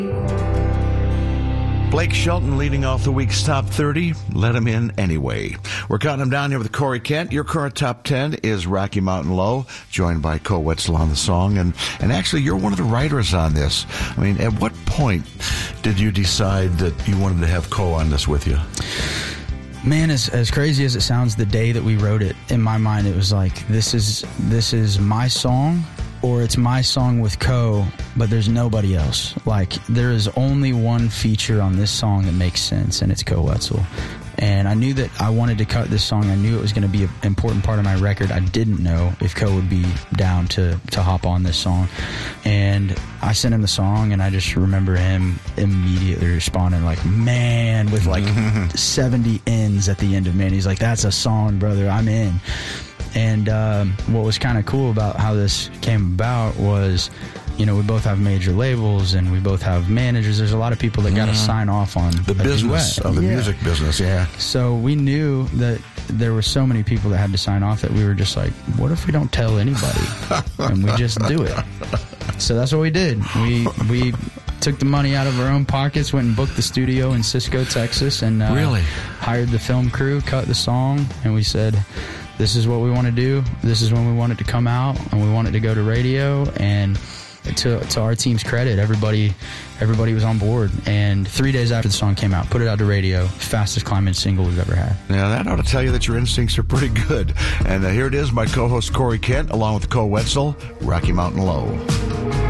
Blake Shelton leading off the week's top 30. Let him in anyway. We're counting them down here with Corey Kent. Your current top 10 is Rocky Mountain Low, joined by Co Wetzel on the song. And actually, you're one of the writers on this. I mean, at what point did you decide that you wanted to have Co on this with you? Man, as crazy as it sounds, the day that we wrote it, in my mind, it was like, this is my song, or it's my song with Co, but there's nobody else. Like, there is only one feature on this song that makes sense, and it's Co Wetzel. And I knew that I wanted to cut this song. I knew it was going to be an important part of my record. I didn't know if Co would be down to hop on this song. And I sent him the song, and I just remember him immediately responding like, man, with like 70 ends at the end of man. He's like, that's a song, brother. I'm in. And what was kind of cool about how this came about was, you know, we both have major labels and we both have managers. There's a lot of people that got to sign off on the business of the music business. Yeah. So we knew that there were so many people that had to sign off that we were just like, what if we don't tell anybody and we just do it? So that's what we did. We took the money out of our own pockets, went and booked the studio in Cisco, Texas, and really hired the film crew, cut the song, and we said, this is what we want to do. This is when we want it to come out, and we want it to go to radio. And to our team's credit, everybody was on board. And 3 days after the song came out, put it out to radio, fastest climbing single we've ever had. Now, that ought to tell you that your instincts are pretty good. And here it is, my co-host Corey Kent, along with Co Wetzel, Rocky Mountain Low.